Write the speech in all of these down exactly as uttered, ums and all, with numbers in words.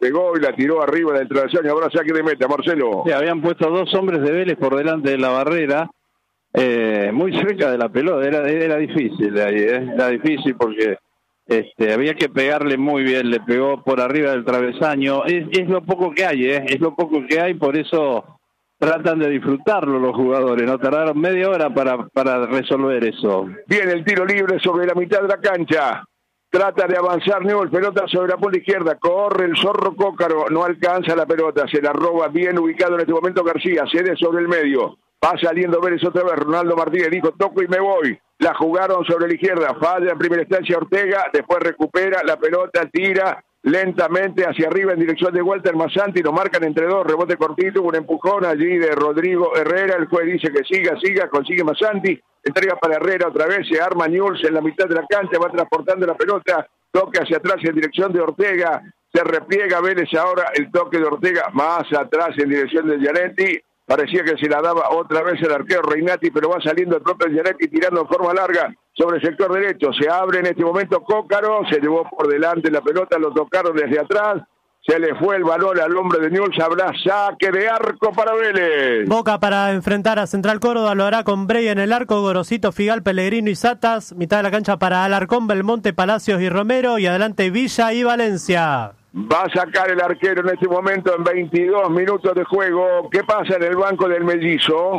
pegó y la tiró arriba del travesaño. Ahora saque de meta, Marcelo. Sí, habían puesto dos hombres de Vélez por delante de la barrera, eh, muy cerca de la pelota. Era, era difícil ahí, ¿eh? Era difícil porque este, había que pegarle muy bien. Le pegó por arriba del travesaño. Es, es lo poco que hay, ¿eh? Es lo poco que hay, por eso tratan de disfrutarlo los jugadores. No tardaron media hora para, para resolver eso. Viene el tiro libre sobre la mitad de la cancha. Trata de avanzar Newell, pelota sobre la punta izquierda, corre el Zorro Cócaro, no alcanza la pelota, se la roba bien ubicado en este momento García, cede sobre el medio, va saliendo Vélez otra vez, Ronaldo Martínez dijo toco y me voy, la jugaron sobre la izquierda, falla en primera instancia Ortega, después recupera la pelota, tira lentamente hacia arriba en dirección de Walter Massanti, lo marcan entre dos, rebote cortito, un empujón allí de Rodrigo Herrera, el juez dice que siga, siga, consigue Massanti, entrega para Herrera otra vez, se arma Newell's en la mitad de la cancha, va transportando la pelota, toque hacia atrás en dirección de Ortega, se repliega Vélez ahora, el toque de Ortega más atrás en dirección de Gianetti, parecía que se la daba otra vez el arquero Reinati, pero va saliendo el propio Gianetti tirando en forma larga sobre el sector derecho, se abre en este momento Cócaro, se llevó por delante la pelota, lo tocaron desde atrás, se le fue el balón al hombre de Newell's, habrá saque de arco para Vélez. Boca para enfrentar a Central Córdoba, lo hará con Brey en el arco, Gorosito, Figal, Pellegrino y Satas, mitad de la cancha para Alarcón, Belmonte, Palacios y Romero, y adelante Villa y Valencia. Va a sacar el arquero en este momento en veintidós minutos de juego. ¿Qué pasa en el banco del Mellizo?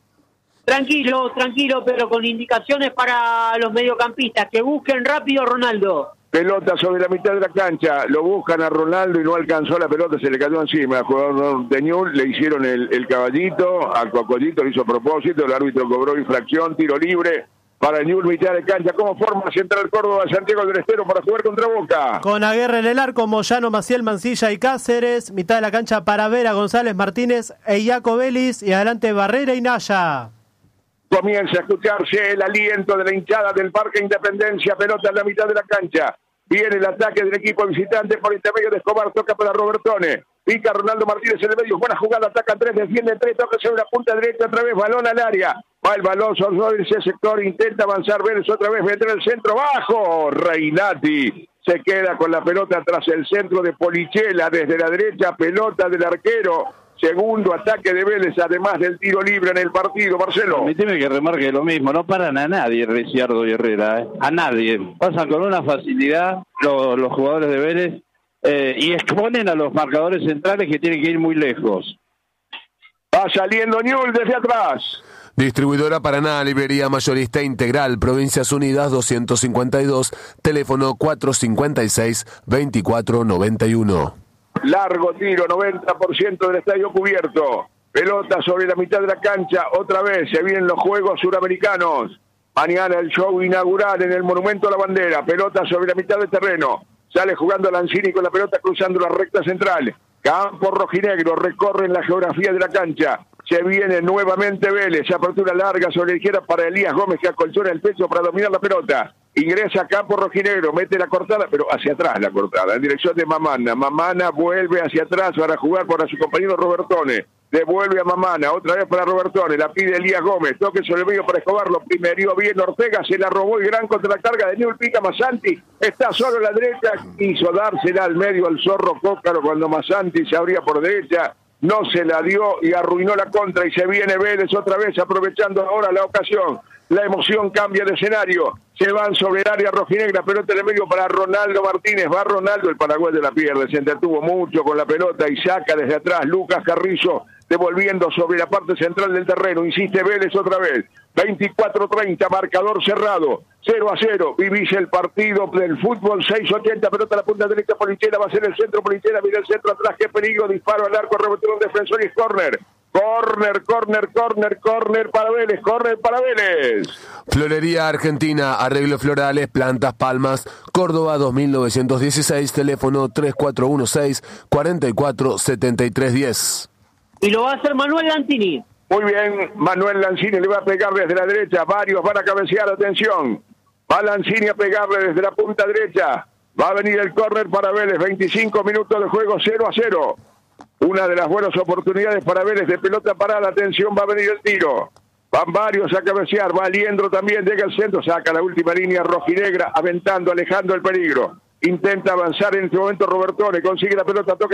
Tranquilo, tranquilo, pero con indicaciones para los mediocampistas, que busquen rápido Ronaldo. Pelota sobre la mitad de la cancha, lo buscan a Ronaldo y no alcanzó la pelota, se le cayó encima. El jugador de Newell's le hicieron el, el caballito, al Cocollito lo hizo a propósito, el árbitro cobró infracción, tiro libre para Newell's, mitad de cancha. ¿Cómo forma Central Córdoba Santiago del Estero para jugar contra Boca? Con Aguerre en el arco, Moyano, Maciel, Mancilla y Cáceres, mitad de la cancha para Vera, González, Martínez e Iaco Vélez, y adelante Barrera y Naya. Comienza a escucharse el aliento de la hinchada del Parque Independencia, pelota en la mitad de la cancha. Viene el ataque del equipo visitante por intermedio de Escobar, toca para Robertone. Pica Ronaldo Martínez en el medio, buena jugada, ataca tres, defiende tres, toca sobre la punta derecha, otra vez balón al área. Va el balón sobre ese sector, intenta avanzar Vélez otra vez, vendrá el centro bajo. Reinati se queda con la pelota tras el centro de Polichela, desde la derecha, pelota del arquero. Segundo ataque de Vélez, además del tiro libre en el partido, Marcelo. Permíteme que remarque lo mismo, no paran a nadie Ricciardo y Herrera, ¿eh? A nadie. Pasan con una facilidad los, los jugadores de Vélez eh, y exponen a los marcadores centrales que tienen que ir muy lejos. Va saliendo Newell's desde atrás. Distribuidora Paraná, librería mayorista integral, Provincias Unidas doscientos cincuenta y dos, teléfono cuatrocientos cincuenta y seis, veinticuatro noventa y uno. Largo tiro, noventa por ciento del estadio cubierto. Pelota sobre la mitad de la cancha. Otra vez se vienen los Juegos Suramericanos. Mañana el show inaugural en el Monumento a la Bandera. Pelota sobre la mitad del terreno. Sale jugando Lanzini con la pelota cruzando la recta central. Campo rojinegro, recorren la geografía de la cancha. Se viene nuevamente Vélez. Apertura larga sobre la izquierda para Elías Gómez, que acolchona el pecho para dominar la pelota. Ingresa a campo rojinegro, mete la cortada, pero hacia atrás la cortada, en dirección de Mamana. Mamana vuelve hacia atrás para jugar para su compañero Robertone. Devuelve a Mamana, otra vez para Robertone, la pide Elías Gómez, toque sobre el medio para Escobar, lo primerió bien Ortega, se la robó y gran contra la carga de Newell's, pica Massanti, está solo a la derecha, quiso dársela al medio al Zorro Cócaro cuando Massanti se abría por derecha, no se la dio y arruinó la contra y se viene Vélez otra vez aprovechando ahora la ocasión. La emoción cambia de escenario, se van sobre el área rojinegra, pelota en el medio para Ronaldo Martínez, va Ronaldo, el paraguayo la pierde, se entretuvo mucho con la pelota y saca desde atrás Lucas Carrizo, devolviendo sobre la parte central del terreno, insiste Vélez otra vez, veinticuatro treinta, marcador cerrado, cero a cero, vivís el partido del fútbol, seis ochenta, pelota a la punta derecha, Polichela, va a ser el centro, Polichela, mira el centro atrás, qué peligro, disparo al arco, rebote un defensor y es córner. Corner, corner, corner, corner para Vélez, corner para Vélez. Florería Argentina, arreglos florales, plantas, palmas, Córdoba dos mil novecientos dieciséis, teléfono tres cuatro uno seis, cuatro cuatro siete tres uno cero. Y lo va a hacer Manuel Lanzini. Muy bien, Manuel Lanzini le va a pegar desde la derecha, varios van a cabecear, atención. Va Lanzini a pegarle desde la punta derecha. Va a venir el córner para Vélez, veinticinco minutos de juego, cero a cero. Una de las buenas oportunidades para Vélez de pelota parada, atención, va a venir el tiro. Van varios a cabecear, va Liendro también, llega al centro, saca la última línea rojinegra, aventando, alejando el peligro. Intenta avanzar en este momento Robertone, consigue la pelota, toca